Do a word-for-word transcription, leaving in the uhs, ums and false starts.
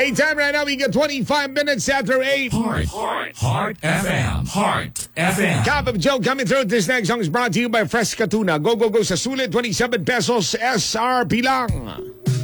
Great time right now. We got twenty-five minutes after eight. Heart, Heart, Heart F M. Heart F M. Cup of Joe coming through. This next song is brought to you by Fresca Tuna. Go, go, go sa sulit. twenty-seven pesos S R P lang.